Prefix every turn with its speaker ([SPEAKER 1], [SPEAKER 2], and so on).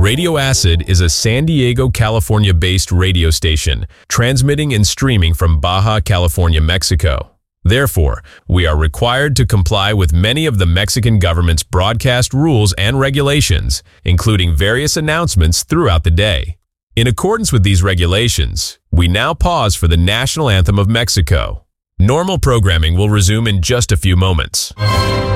[SPEAKER 1] Radio Acid is a San Diego, California-based radio station transmitting and streaming from Baja California, Mexico. Therefore, we are required to comply with many of the Mexican government's broadcast rules and regulations, including various announcements throughout the day. In accordance with these regulations, we now pause for the national anthem of Mexico. Normal programming will resume in just a few moments.